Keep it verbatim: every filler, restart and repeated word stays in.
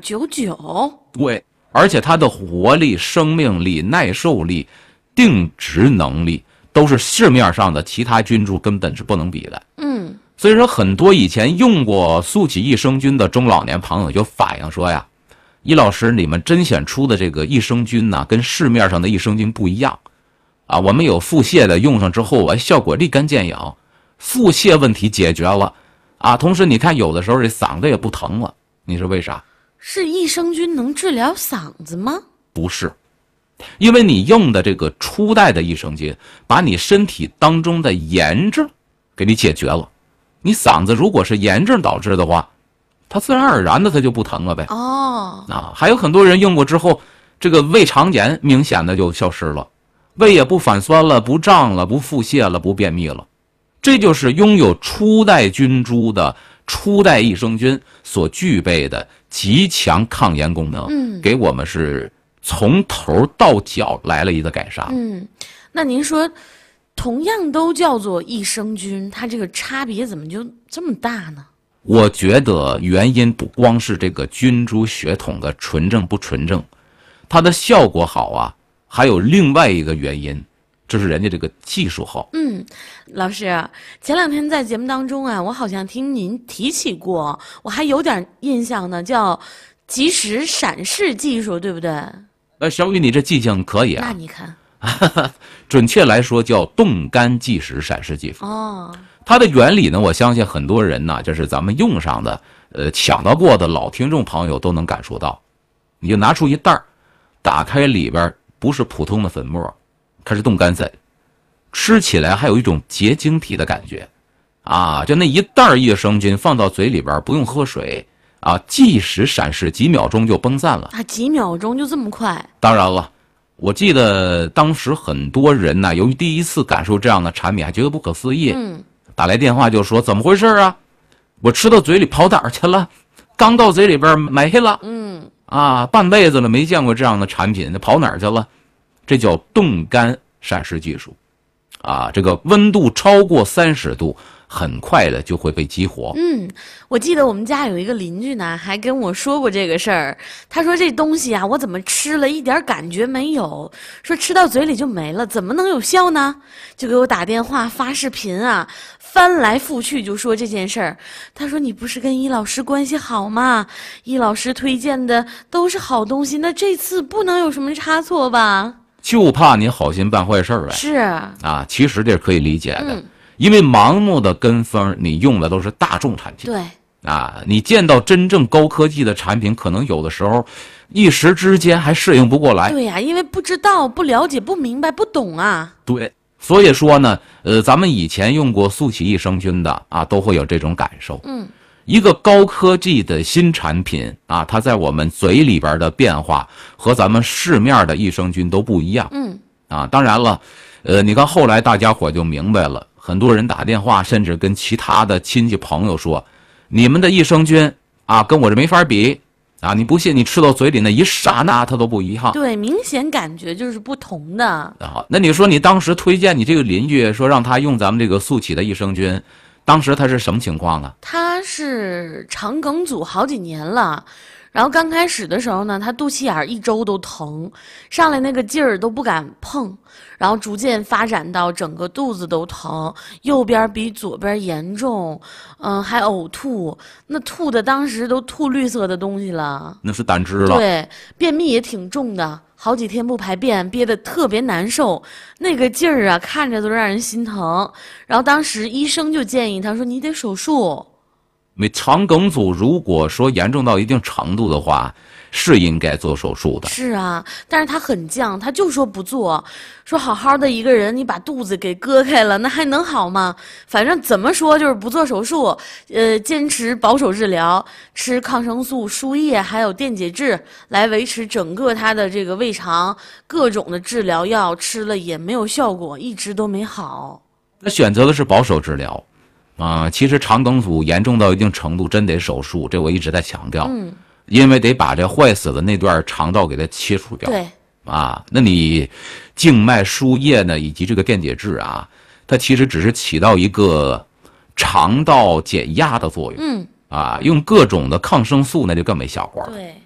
九九， 对，而且它的活力、生命力、耐受力、定植能力都是市面上的其他菌株根本是不能比的。 嗯， 所以说很多以前用过速起益生菌的中老年朋友就反映说呀，易老师，你们甄选出的这个益生菌呢，跟市面上的益生菌不一样啊。我们有腹泻的用上之后啊，效果立竿见影，腹泻问题解决了啊。同时你看有的时候这嗓子也不疼了，你说为啥？ 是益生菌能治疗嗓子吗？ 不是，因为你用的这个初代的益生菌，把你身体当中的炎症给你解决了。你嗓子如果是炎症导致的话，它自然而然的它就不疼了呗。 哦， 啊，还有很多人用过之后，这个胃肠炎明显的就消失了，胃也不反酸了，不胀了，不腹泻了，不便秘了。这就是拥有初代菌株的初代益生菌所具备的极强抗炎功能， 嗯， 给我们是从头到脚来了一个改善。 嗯，那您说，同样都叫做益生菌，它这个差别怎么就这么大呢？ 我觉得原因不光是这个菌株血统的纯正不纯正，它的效果好啊，还有另外一个原因，这是人家这个技术好。 嗯，老师，前两天在节目当中啊，我好像听您提起过，我还有点印象呢，叫即时闪示技术，对不对？ 呃，小雨，你这记性可以啊。 那你看， 准确来说叫冻干即时闪示技术。 哦， 它的原理呢，我相信很多人呢，就是咱们用上的，呃，抢到过的老听众朋友都能感受到。你就拿出一袋儿，打开里边不是普通的粉末，它是冻干粉，吃起来还有一种结晶体的感觉，啊，就那一袋益生菌放到嘴里边不用喝水啊，即时闪示，几秒钟就崩散了。 啊，几秒钟就这么快？ 当然了。我记得当时很多人呢，由于第一次感受这样的产品，还觉得不可思议， 嗯， 打来电话就说怎么回事啊？我吃到嘴里跑哪儿去了？刚到嘴里边没了， 嗯， 啊，半辈子了没见过这样的产品，那跑哪儿去了？这叫冻干闪示技术，啊，这个温度超过三十度，很快的就会被激活。 嗯，我记得我们家有一个邻居呢，还跟我说过这个事儿。他说这东西啊，我怎么吃了一点感觉没有？说吃到嘴里就没了，怎么能有效呢？就给我打电话发视频啊，翻来覆去就说这件事儿。他说你不是跟易老师关系好吗？易老师推荐的都是好东西，那这次不能有什么差错吧？ 就怕你好心办坏事儿呗。 是啊，其实这是可以理解的。 嗯， 因为盲目的跟风，你用的都是大众产品。 对啊，你见到真正高科技的产品，可能有的时候一时之间还适应不过来。 对呀、啊，因为不知道、不了解、不明白、不懂啊。 对，所以说呢，呃，咱们以前用过速起益生菌的啊，都会有这种感受。 嗯， 一个高科技的新产品啊，它在我们嘴里边的变化和咱们市面的益生菌都不一样。 嗯， 啊，当然了，呃，你看后来大家伙就明白了。很多人打电话，甚至跟其他的亲戚朋友说：“你们的益生菌啊，跟我这没法比啊！你不信，你吃到嘴里那一刹那，它都不一样。” 对，明显感觉就是不同的。 啊，那你说你当时推荐你这个邻居说让他用咱们这个速起的益生菌，当时他是什么情况啊？ 他是肠梗阻好几年了，然后刚开始的时候呢，他肚脐眼一周都疼，上来那个劲儿都不敢碰。然后逐渐发展到整个肚子都疼，右边比左边严重，嗯，还呕吐，那吐的当时都吐绿色的东西了， 那是胆汁了。 对，便秘也挺重的，好几天不排便，憋得特别难受，那个劲儿啊，看着都让人心疼。然后当时医生就建议他说：“你得手术。” 没肠梗阻，如果说严重到一定程度的话，是应该做手术的。 是啊，但是他很犟，他就说不做，说好好的一个人，你把肚子给割开了，那还能好吗？反正怎么说就是不做手术，呃，坚持保守治疗，吃抗生素、输液还有电解质来维持整个他的这个胃肠，各种的治疗药吃了也没有效果，一直都没好。 他选择的是保守治疗。啊，其实肠梗阻严重到一定程度，真得手术，这我一直在强调。 嗯， 因为得把这坏死的那段肠道给它切除掉。 对， 啊，那你静脉输液呢，以及这个电解质啊，它其实只是起到一个肠道减压的作用。 嗯， 啊，用各种的抗生素那就更没效果了。 对。